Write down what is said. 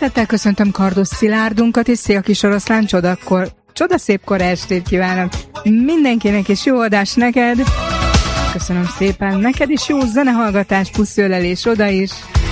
Szeretettel köszöntöm Kardos Szilárdunkat, és szia kis oroszlán, csodaszép kora estét kívánok mindenkinek, és jó adás neked. Köszönöm szépen, neked is jó zenehallgatás, puszölelés oda is.